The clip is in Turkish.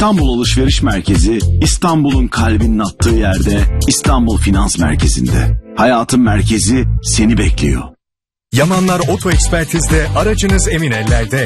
İstanbul Alışveriş Merkezi, İstanbul'un kalbinin attığı yerde, İstanbul Finans Merkezi'nde. Hayatın merkezi seni bekliyor. Yamanlar Oto Ekspertiz'de aracınız emin ellerde.